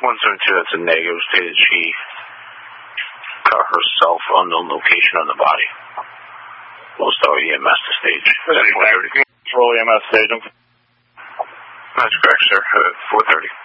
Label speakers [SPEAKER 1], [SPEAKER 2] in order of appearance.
[SPEAKER 1] 172, that's a negative. Stated she cut herself, unknown location on the body. We'll start with EMS to stage.
[SPEAKER 2] Roll EMS stage.
[SPEAKER 1] That's correct, sir. 4:30.